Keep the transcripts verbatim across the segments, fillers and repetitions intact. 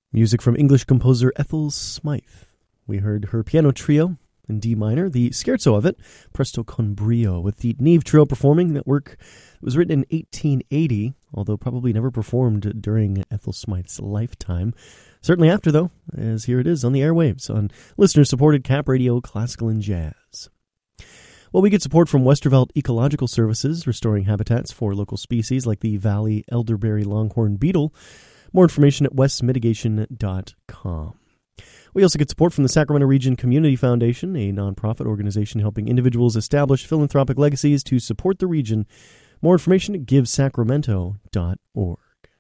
Music from English composer Ethel Smythe. We heard her piano trio in D minor, the scherzo of it, Presto con brio, with the Neve Trio performing. That work was written in eighteen eighty, although probably never performed during Ethel Smythe's lifetime. Certainly after, though, as here it is on the airwaves on listener-supported Cap Radio Classical and Jazz. Well, we get support from Westervelt Ecological Services, restoring habitats for local species like the Valley Elderberry Longhorn Beetle. More information at west mitigation dot com. We also get support from the Sacramento Region Community Foundation, a nonprofit organization helping individuals establish philanthropic legacies to support the region. More information at give sacramento dot org.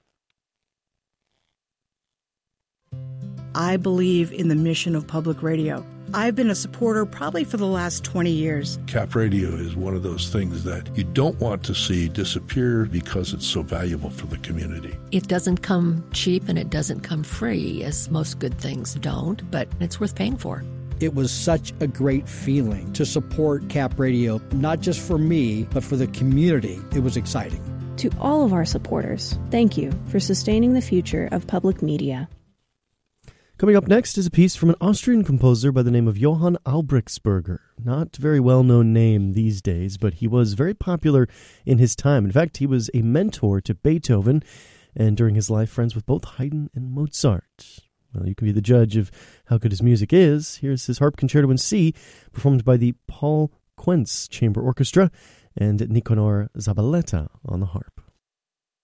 I believe in the mission of public radio. I've been a supporter probably for the last twenty years. Cap Radio is one of those things that you don't want to see disappear because it's so valuable for the community. It doesn't come cheap and it doesn't come free, as most good things don't, but it's worth paying for. It was such a great feeling to support Cap Radio, not just for me, but for the community. It was exciting. To all of our supporters, thank you for sustaining the future of public media. Coming up next is a piece from an Austrian composer by the name of Johann Albrechtsberger. Not a very well-known name these days, but he was very popular in his time. In fact, he was a mentor to Beethoven, and during his life, friends with both Haydn and Mozart. Well, you can be the judge of how good his music is. Here's his Harp Concerto in C, performed by the Paul Quentz Chamber Orchestra and Nicanor Zabaleta on the harp.